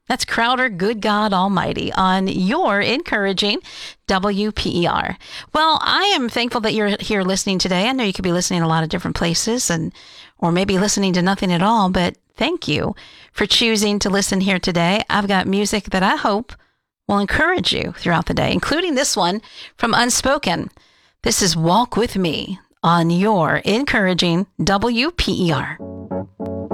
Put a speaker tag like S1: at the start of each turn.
S1: That's Crowder, Good God Almighty, on your encouraging WPER. Well, I am thankful that you're here listening today. I know you could be listening in a lot of different places or maybe listening to nothing at all, but thank you for choosing to listen here today. I've got music that I hope will encourage you throughout the day, including this one from Unspoken. This is Walk With Me on your encouraging WPER.